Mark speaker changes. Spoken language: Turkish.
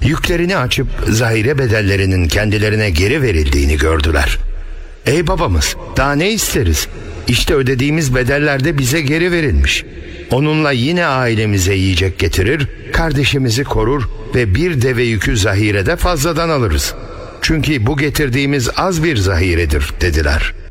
Speaker 1: Yüklerini açıp zahire bedellerinin kendilerine geri verildiğini gördüler. Ey babamız, daha ne isteriz? İşte ödediğimiz bedeller de bize geri verilmiş. Onunla yine ailemize yiyecek getirir, kardeşimizi korur ve bir deve yükü zahirede fazladan alırız. Çünkü bu getirdiğimiz az bir zahiredir dediler.